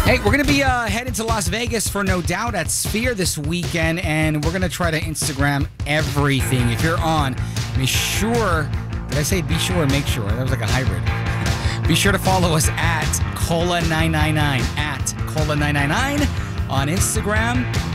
Hey, we're going to be heading to Las Vegas for No Doubt at Sphere this weekend, and we're going to try to Instagram everything. If you're on, be sure, did I say be sure or make sure? That was like a hybrid. Be sure to follow us at Cola999, at Cola999 on Instagram.